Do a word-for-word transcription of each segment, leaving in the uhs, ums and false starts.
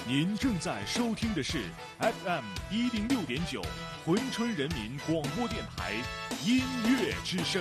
您正在收听的是 F M 一零六点九珲春人民广播电台音乐之声。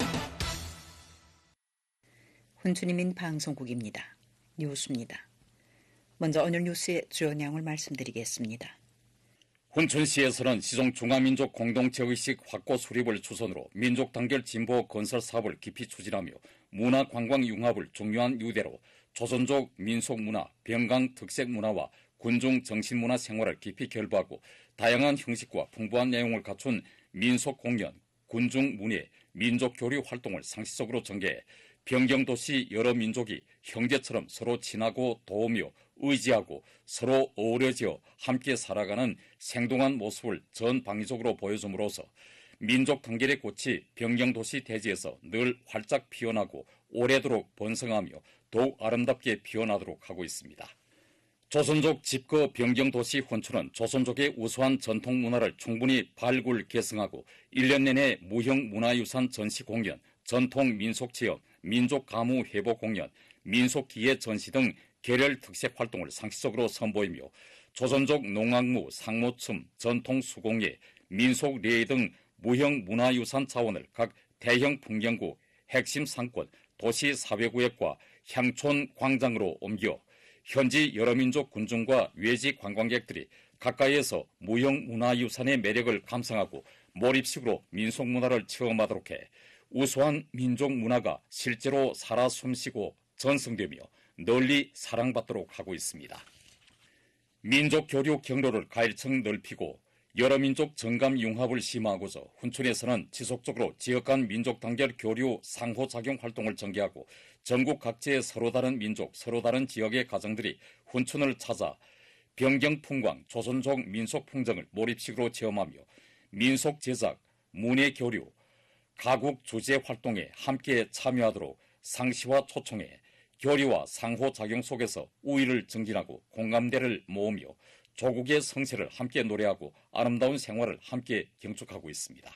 珲春인민 방송국입니다. 뉴스입니다. 먼저 오늘 뉴스의 주요 내용을 말씀드리겠습니다. 훈춘시에서는 시종 중화민족 공동체의식 확고 수립을 추선으로 민족단결 진보 건설 사업을 깊이 추진하며 문화관광 융합을 중요한 유대로 조선족 민속문화, 병강 특색문화와 군중 정신문화 생활을 깊이 결부하고 다양한 형식과 풍부한 내용을 갖춘 민속공연, 군중문예, 민족교류 활동을 상시적으로 전개해 변경도시 여러 민족이 형제처럼 서로 친하고 도우며 의지하고 서로 어우러져 함께 살아가는 생동한 모습을 전방위적으로 보여줌으로써 민족 단결의 꽃이 변경도시 대지에서 늘 활짝 피어나고 오래도록 번성하며 더욱 아름답게 피어나도록 하고 있습니다. 조선족 집거 변경도시 훈춘은 조선족의 우수한 전통문화를 충분히 발굴 개성하고 일 년 내내 무형문화유산 전시공연, 전통민속체험, 민족가무 회복공연, 민속기예 전시 등 계열 특색 활동을 상시적으로 선보이며 조선족 농악무, 상무춤, 전통수공예, 민속례 등 무형문화유산 자원을 각 대형 풍경구, 핵심 상권, 도시사회구역과 향촌 광장으로 옮겨 현지 여러 민족 군중과 외지 관광객들이 가까이에서 무형문화유산의 매력을 감상하고 몰입식으로 민속문화를 체험하도록 해 우수한 민족문화가 실제로 살아 숨쉬고 전승되며 널리 사랑받도록 하고 있습니다. 민족교류 경로를 가일층 넓히고 여러 민족 정감 융합을 심화하고자 훈춘에서는 지속적으로 지역 간 민족 단결 교류 상호작용 활동을 전개하고 전국 각지의 서로 다른 민족, 서로 다른 지역의 가정들이 훈춘을 찾아 병경풍광, 조선족 민속풍정을 몰입식으로 체험하며 민속 제작, 문예 교류, 가국 주재 활동에 함께 참여하도록 상시와 초청해 교류와 상호작용 속에서 우위를 증진하고 공감대를 모으며 조국의 성세를 함께 노래하고 아름다운 생활을 함께 경축하고 있습니다.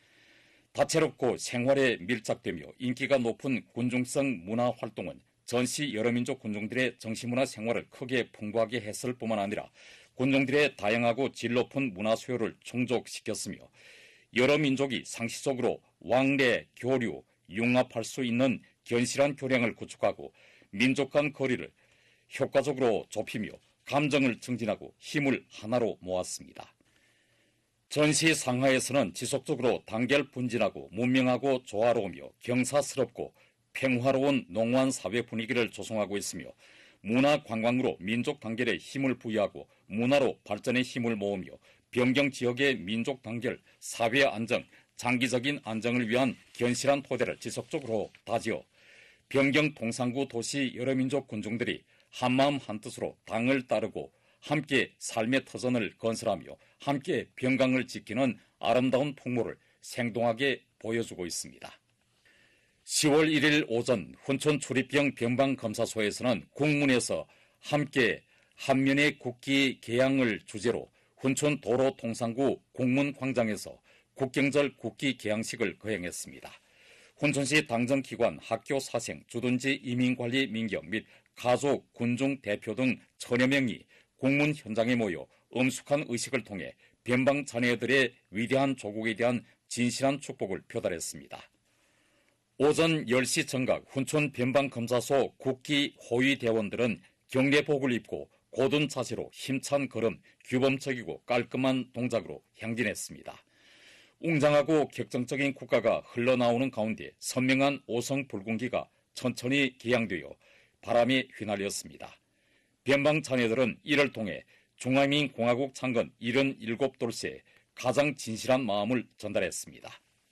다채롭고 생활에 밀착되며 인기가 높은 군중성 문화활동은 전시 여러민족 군중들의 정시문화 생활을 크게 풍부하게 했을 뿐만 아니라 군중들의 다양하고 질 높은 문화 수요를 충족시켰으며 여러 민족이 상시적으로 왕래, 교류, 융합할 수 있는 견실한 교량을 구축하고 민족 간 거리를 효과적으로 좁히며 감정을 증진하고 힘을 하나로 모았습니다. 전시 상하에서는 지속적으로 단결 분진하고 문명하고 조화로우며 경사스럽고 평화로운 농후한 사회 분위기를 조성하고 있으며 문화관광으로 민족 단결에 힘을 부여하고 문화로 발전의 힘을 모으며 변경 지역의 민족 단결, 사회 안정, 장기적인 안정을 위한 견실한 토대를 지속적으로 다지어 변경 동상구 도시 여러 민족 군중들이 한마음 한뜻으로 당을 따르고 함께 삶의 터전을 건설하며 함께 병강을 지키는 아름다운 풍모를 생동하게 보여주고 있습니다. 시월 일일 오전 훈춘 출입병 병방검사소에서는 국문에서 함께 한면의 국기 개양을 주제로 훈춘 도로통상구 국문광장에서 국경절 국기 개양식을 거행했습니다. 훈춘시 당정기관, 학교 사생, 주둔지 이민관리 민경 및 가족, 군중 대표 등 천여 명이 국문 현장에 모여 엄숙한 의식을 통해 변방 자녀들의 위대한 조국에 대한 진실한 축복을 표달했습니다. 오전 열 시 정각 훈춘 변방검사소 국기 호위 대원들은 경례복을 입고 고든 자세로 힘찬 걸음, 규범적이고 깔끔한 동작으로 향진했습니다. 웅장하고 격정적인 국가가 흘러나오는 가운데 선명한 오성 붉은기가 천천히 개양되어 바람에 휘날렸습니다. 변방 자녀들은 이를 통해 중화민공화국 창건 칠십칠 돌새에 가장 진실한 마음을 전달했습니다.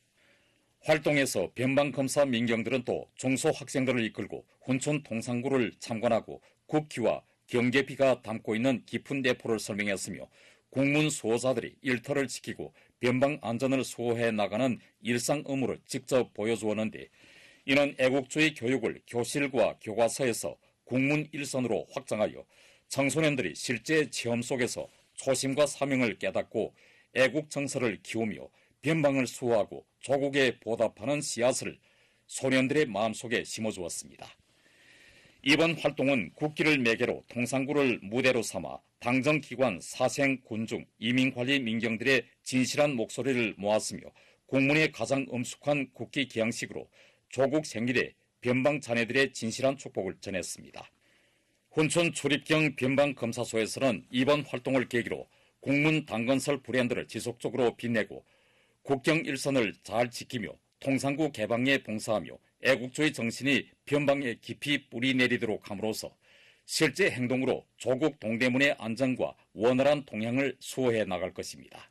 활동에서 변방검사 민경들은 또 중소학생들을 이끌고 훈춘 동상구를 참관하고 국기와 경계비가 담고 있는 깊은 내포를 설명했으며 국문 수호자들이 일터를 지키고 변방 안전을 수호해 나가는 일상 의무를 직접 보여주었는데 이는 애국주의 교육을 교실과 교과서에서 국문 일선으로 확장하여 청소년들이 실제 체험 속에서 초심과 사명을 깨닫고 애국 정서를 키우며 변방을 수호하고 조국에 보답하는 씨앗을 소년들의 마음속에 심어주었습니다. 이번 활동은 국기를 매개로 통상구를 무대로 삼아 당정기관, 사생, 군중, 이민관리 민경들의 진실한 목소리를 모았으며 국문의 가장 엄숙한 국기 기양식으로 조국 생일에 변방 자녀들의 진실한 축복을 전했습니다. 훈촌 출입경 변방검사소에서는 이번 활동을 계기로 국문 당건설 브랜드를 지속적으로 빛내고 국경 일선을 잘 지키며 통상구 개방에 봉사하며 애국주의 정신이 변방에 깊이 뿌리 내리도록 함으로써 실제 행동으로 조국 동대문의 안전과 원활한 동향을 수호해 나갈 것입니다.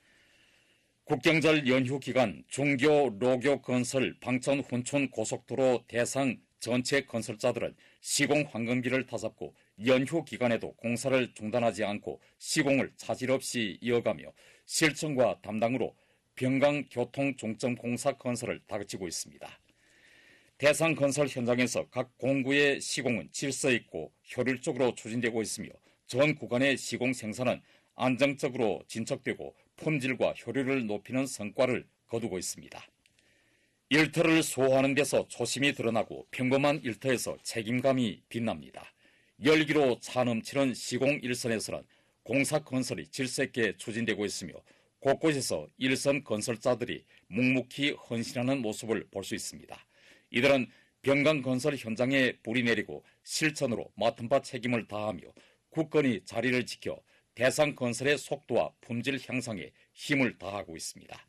국경절 연휴 기간 중교, 로교 건설, 방천, 훈촌 고속도로 대상 전체 건설자들은 시공 황금기를 타잡고 연휴 기간에도 공사를 중단하지 않고 시공을 차질 없이 이어가며 실천과 담당으로 병강교통종점공사 건설을 다그치고 있습니다. 대상 건설 현장에서 각 공구의 시공은 질서 있고 효율적으로 추진되고 있으며 전 구간의 시공 생산은 안정적으로 진척되고 품질과 효율을 높이는 성과를 거두고 있습니다. 일터를 수호하는 데서 초심이 드러나고 평범한 일터에서 책임감이 빛납니다. 열기로 차 넘치는 시공 일선에서는 공사 건설이 질서 있게 추진되고 있으며 곳곳에서 일선 건설자들이 묵묵히 헌신하는 모습을 볼 수 있습니다. 이들은 병강건설 현장에 뿌리 내리고 실천으로 맡은 바 책임을 다하며 굳건히 자리를 지켜 대상 건설의 속도와 품질 향상에 힘을 다하고 있습니다.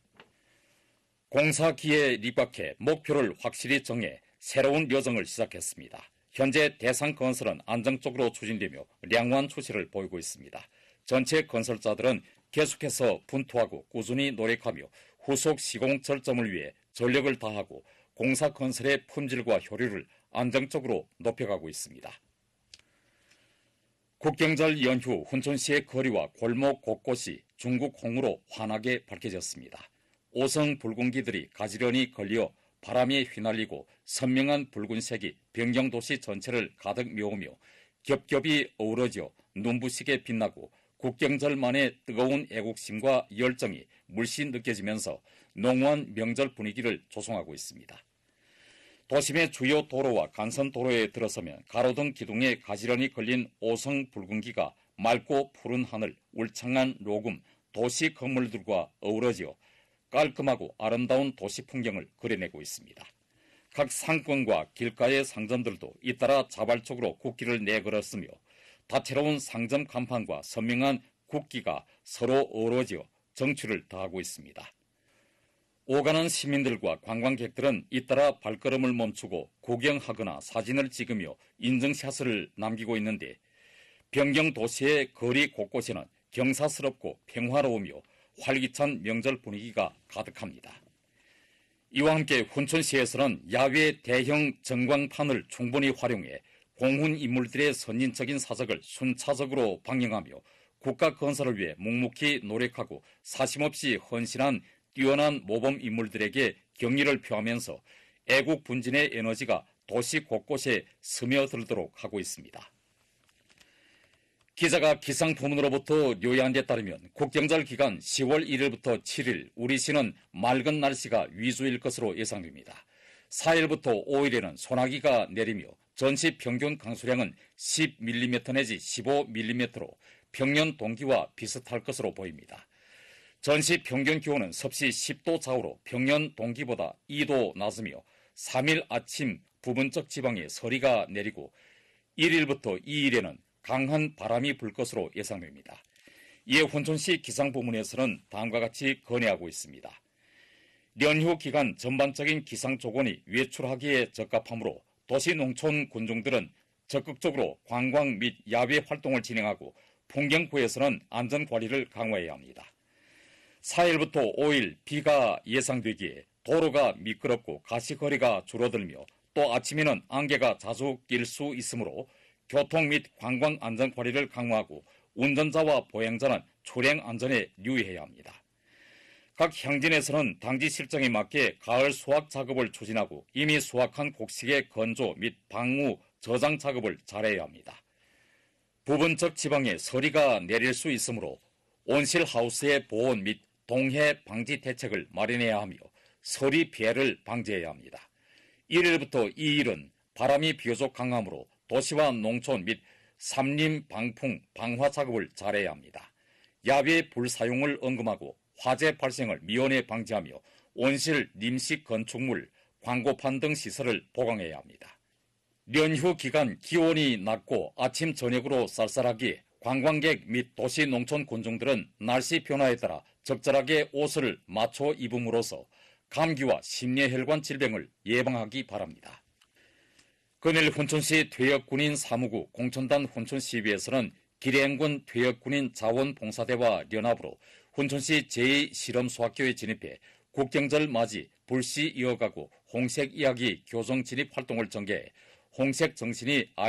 공사기에 입각해 목표를 확실히 정해 새로운 여정을 시작했습니다. 현재 대상 건설은 안정적으로 추진되며 량호한 추세를 보이고 있습니다. 전체 건설자들은 계속해서 분투하고 꾸준히 노력하며 후속 시공 절점을 위해 전력을 다하고 공사 건설의 품질과 효율을 안정적으로 높여가고 있습니다. 국경절 연휴 훈천시의 거리와 골목 곳곳이 중국 홍으로 환하게 밝혀졌습니다. 오성 붉은기들이 가지런히 걸려 바람에 휘날리고 선명한 붉은색이 변경도시 전체를 가득 메우며 겹겹이 어우러져 눈부시게 빛나고 국경절만의 뜨거운 애국심과 열정이 물씬 느껴지면서 농후한 명절 분위기를 조성하고 있습니다. 도심의 주요 도로와 간선도로에 들어서면 가로등 기둥에 가지런히 걸린 오성 붉은기가 맑고 푸른 하늘, 울창한 녹음, 도시 건물들과 어우러져 깔끔하고 아름다운 도시 풍경을 그려내고 있습니다. 각 상권과 길가의 상점들도 잇따라 자발적으로 국기를 내걸었으며 다채로운 상점 간판과 선명한 국기가 서로 어우러져 정취를 더하고 있습니다. 오가는 시민들과 관광객들은 잇따라 발걸음을 멈추고 구경하거나 사진을 찍으며 인증샷을 남기고 있는데 변경 도시의 거리 곳곳에는 경사스럽고 평화로우며 활기찬 명절 분위기가 가득합니다. 이와 함께 훈천시에서는 야외 대형 전광판을 충분히 활용해 공훈 인물들의 선진적인 사적을 순차적으로 방영하며 국가 건설을 위해 묵묵히 노력하고 사심없이 헌신한 뛰어난 모범 인물들에게 경의를 표하면서 애국 분진의 에너지가 도시 곳곳에 스며들도록 하고 있습니다. 기자가 기상부문으로부터 요약한 데 따르면 국경절 기간 시월 일일부터 칠일 우리시는 맑은 날씨가 위주일 것으로 예상됩니다. 사일부터 오일에는 소나기가 내리며 전시 평균 강수량은 십 밀리미터 내지 십오 밀리미터로 평년 동기와 비슷할 것으로 보입니다. 전시 평균 기온은 섭씨 십 도 좌우로 평년 동기보다 이 도 낮으며 삼일 아침 부분적 지방에 서리가 내리고 일일부터 이일에는 강한 바람이 불 것으로 예상됩니다. 이에 훈천시 기상부문에서는 다음과 같이 건의하고 있습니다. 연휴 기간 전반적인 기상 조건이 외출하기에 적합하므로 도시 농촌 군중들은 적극적으로 관광 및 야외 활동을 진행하고 풍경구에서는 안전관리를 강화해야 합니다. 사일부터 오일 비가 예상되기에 도로가 미끄럽고 가시거리가 줄어들며 또 아침에는 안개가 자주 낄 수 있으므로 교통 및 관광 안전관리를 강화하고 운전자와 보행자는 출행 안전에 유의해야 합니다. 각 향진에서는 당지 실정에 맞게 가을 수확 작업을 추진하고 이미 수확한 곡식의 건조 및 방우, 저장 작업을 잘해야 합니다. 부분적 지방에 서리가 내릴 수 있으므로 온실 하우스의 보온 및 동해 방지 대책을 마련해야 하며 서리 피해를 방지해야 합니다. 일일부터 이일은 바람이 비교적 강하므로 도시와 농촌 및 산림 방풍 방화 작업을 잘해야 합니다. 야외 불 사용을 언금하고 화재 발생을 미연에 방지하며 온실, nim식 건축물, 광고판 등 시설을 보강해야 합니다. 연휴 기간 기온이 낮고 아침 저녁으로 쌀쌀하기에 관광객 및 도시 농촌 군중들은 날씨 변화에 따라 적절하게 옷을 맞춰 입음으로써 감기와 심뇌혈관 질병을 예방하기 바랍니다. 금일 훈천시 퇴역군인 사무구 공천단 훈천시위에서는 기래행군 퇴역군인 자원봉사대와 연합으로 훈천시 제이 실험수학교에 진입해 국경절 맞이 불시 이어가고 홍색 이야기 교정 진입 활동을 전개해 홍색 정신이